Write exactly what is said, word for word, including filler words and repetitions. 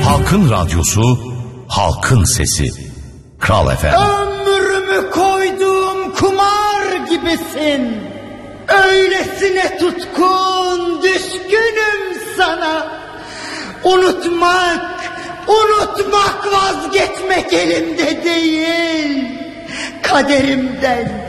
Halkın radyosu, halkın sesi. Kral F M. Ömrümü koyduğum kumar gibisin. Öylesine tutkun, düşkünüm sana. Unutmak, unutmak vazgeçmek elimde değil. Kaderimden,